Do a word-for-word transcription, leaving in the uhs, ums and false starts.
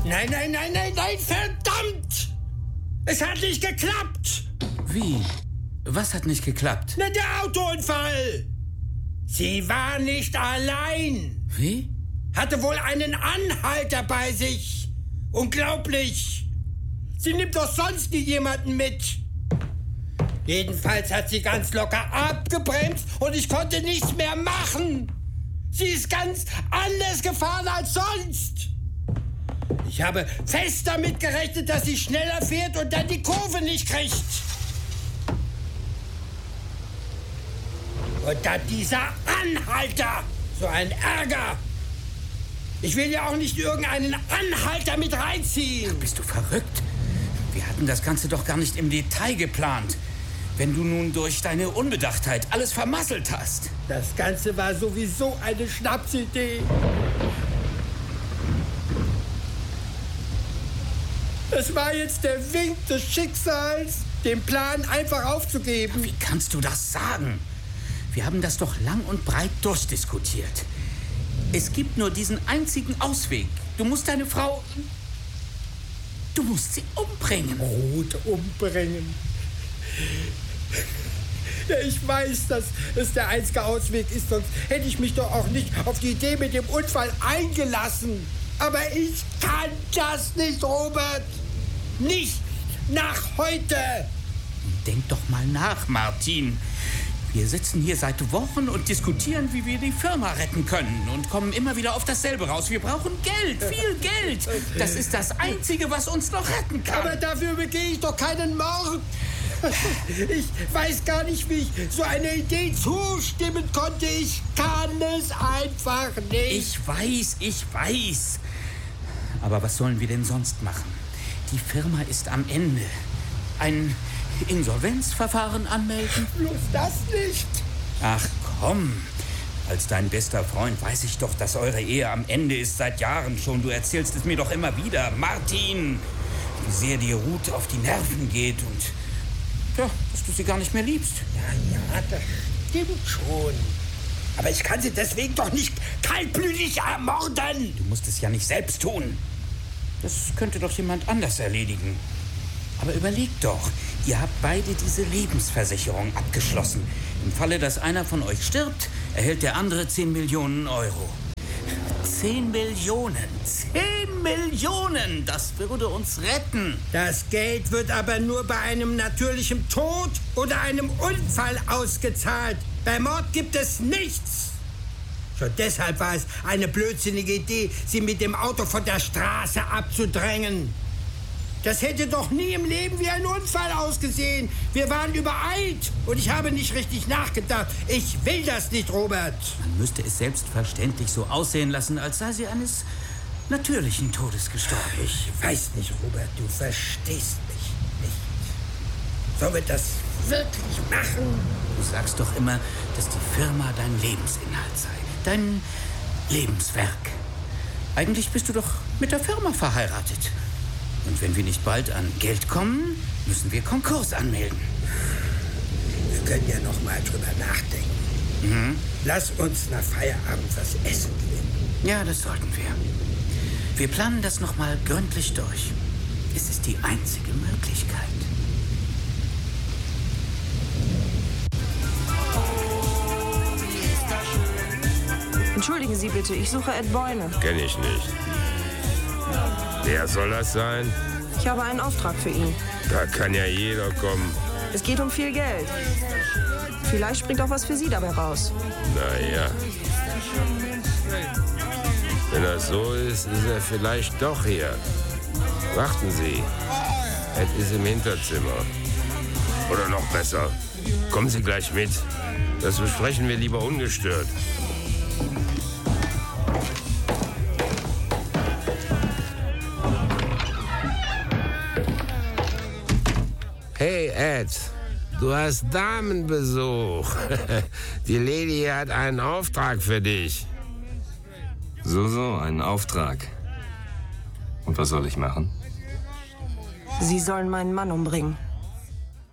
Nein, nein, nein, nein, nein, verdammt! Es hat nicht geklappt! Wie? Was hat nicht geklappt? Na, der Autounfall! Sie war nicht allein! Wie? Hatte wohl einen Anhalter bei sich! Unglaublich! Sie nimmt doch sonst nie jemanden mit! Jedenfalls hat sie ganz locker abgebremst und ich konnte nichts mehr machen! Sie ist ganz anders gefahren als sonst! Ich habe fest damit gerechnet, dass sie schneller fährt und dann die Kurve nicht kriegt. Und dann dieser Anhalter. So ein Ärger. Ich will ja auch nicht irgendeinen Anhalter mit reinziehen. Ach, bist du verrückt? Wir hatten das Ganze doch gar nicht im Detail geplant. Wenn du nun durch deine Unbedachtheit alles vermasselt hast. Das Ganze war sowieso eine Schnapsidee. Es war jetzt der Wink des Schicksals, den Plan einfach aufzugeben. Wie kannst du das sagen? Wir haben das doch lang und breit durchdiskutiert. Es gibt nur diesen einzigen Ausweg. Du musst deine Frau... Du musst sie umbringen. Ruth umbringen. Ja, ich weiß, dass es der einzige Ausweg ist, sonst hätte ich mich doch auch nicht auf die Idee mit dem Unfall eingelassen. Aber ich kann das nicht, Robert. Nicht nach heute. Denk doch mal nach, Martin. Wir sitzen hier seit Wochen und diskutieren, wie wir die Firma retten können und kommen immer wieder auf dasselbe raus. Wir brauchen Geld, viel Geld. Das ist das Einzige, was uns noch retten kann. Aber dafür begehe ich doch keinen Mord. Ich weiß gar nicht, wie ich so eine Idee zustimmen konnte. Ich kann es einfach nicht. Ich weiß, ich weiß. Aber was sollen wir denn sonst machen? Die Firma ist am Ende. Ein Insolvenzverfahren anmelden? Bloß das nicht. Ach komm. Als dein bester Freund weiß ich doch, dass eure Ehe am Ende ist seit Jahren schon. Du erzählst es mir doch immer wieder. Martin, wie sehr dir Ruth auf die Nerven geht und... Ja, dass du sie gar nicht mehr liebst. Ja, ja, das stimmt schon. Aber ich kann sie deswegen doch nicht kaltblütig ermorden. Du musst es ja nicht selbst tun. Das könnte doch jemand anders erledigen. Aber überleg doch, ihr habt beide diese Lebensversicherung abgeschlossen. Im Falle, dass einer von euch stirbt, erhält der andere zehn Millionen Euro. Zehn Millionen, zehn Millionen, das würde uns retten. Das Geld wird aber nur bei einem natürlichen Tod oder einem Unfall ausgezahlt. Bei Mord gibt es nichts. Schon deshalb war es eine blödsinnige Idee, sie mit dem Auto von der Straße abzudrängen. Das hätte doch nie im Leben wie ein Unfall ausgesehen. Wir waren übereilt und ich habe nicht richtig nachgedacht. Ich will das nicht, Robert. Man müsste es selbstverständlich so aussehen lassen, als sei sie eines natürlichen Todes gestorben. Ich weiß nicht, Robert, du verstehst mich nicht. Sollen wir das wirklich machen? Du sagst doch immer, dass die Firma dein Lebensinhalt sei. Dein Lebenswerk. Eigentlich bist du doch mit der Firma verheiratet. Und wenn wir nicht bald an Geld kommen, müssen wir Konkurs anmelden. Wir können ja noch mal drüber nachdenken. Mhm. Lass uns nach Feierabend was essen gehen. Ja, das sollten wir. Wir planen das noch mal gründlich durch. Es ist die einzige Möglichkeit. Entschuldigen Sie bitte, ich suche Ed Boyne. Kenn ich nicht. Wer soll das sein? Ich habe einen Auftrag für ihn. Da kann ja jeder kommen. Es geht um viel Geld. Vielleicht springt auch was für Sie dabei raus. Naja. Wenn das so ist, ist er vielleicht doch hier. Warten Sie. Ed ist im Hinterzimmer. Oder noch besser, kommen Sie gleich mit. Das besprechen wir lieber ungestört. Hey Ed, du hast Damenbesuch. Die Lady hat einen Auftrag für dich. So, so, einen Auftrag. Und was soll ich machen? Sie sollen meinen Mann umbringen.